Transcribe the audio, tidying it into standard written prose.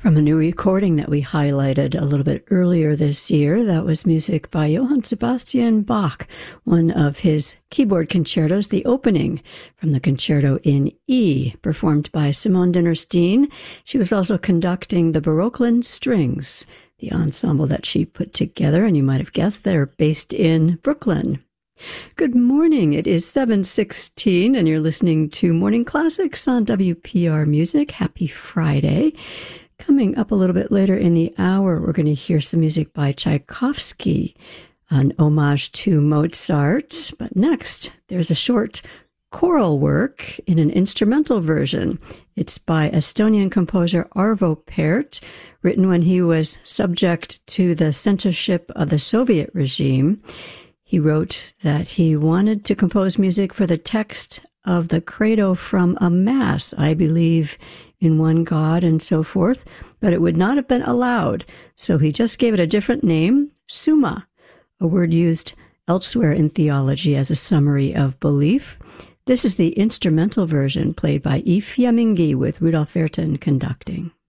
From a new recording that we highlighted a little bit earlier this year, that was music by Johann Sebastian Bach, one of his keyboard concertos, the opening from the Concerto in E, performed by Simone Dinnerstein. She was also conducting the Baroqueland Strings, the ensemble that she put together, and you might have guessed they're based in Brooklyn. Good morning. It is 7:16, and you're listening to Morning Classics on WPR Music. Happy Friday. Coming up a little bit later in the hour, we're going to hear some music by Tchaikovsky, an homage to Mozart. But next, there's a short choral work in an instrumental version. It's by Estonian composer Arvo Pärt, written when he was subject to the censorship of the Soviet regime. He wrote that he wanted to compose music for the text of the Credo from a Mass, I believe in one God and so forth, but it would not have been allowed. So he just gave it a different name, Summa, a word used elsewhere in theology as a summary of belief. This is the instrumental version played by Yves Yaminghi with Rudolf Vertin conducting.